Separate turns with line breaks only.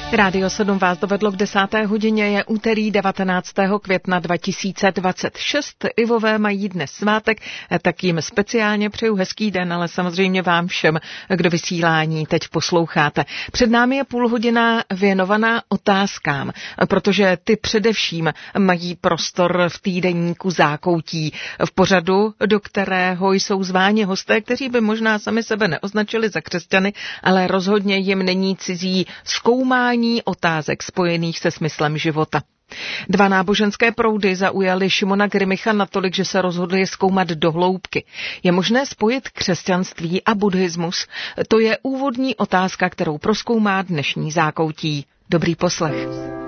Rádio 7 vás dovedlo k 10. hodině, je úterý 19. května 2026. Ivové mají dnes svátek, tak jim speciálně přeju hezký den, ale samozřejmě vám všem, kdo vysílání teď posloucháte. Před námi je půl hodina věnovaná otázkám, protože ty především mají prostor v týdeníku Zákoutí, v pořadu, do kterého jsou zváni hosté, kteří by možná sami sebe neoznačili za křesťany, ale rozhodně jim není cizí zkoumání otázek spojených se smyslem života. Dva náboženské proudy zaujaly Šimona Grymicha natolik, že se rozhodl je zkoumat do hloubky. Je možné spojit křesťanství a buddhismus? To je úvodní otázka, kterou prozkoumá dnešní Zákoutí. Dobrý poslech.